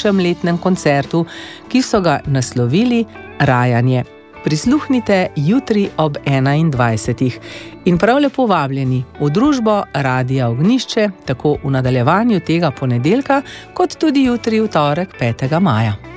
bodočem letnem koncertu, ki so ga naslovili Rajanje. Prisluhnite jutri ob 21. In prav lepo vabljeni v družbo Radia Ognjišče, tako v nadaljevanju tega ponedeljka, kot tudi jutri v torek 5. maja.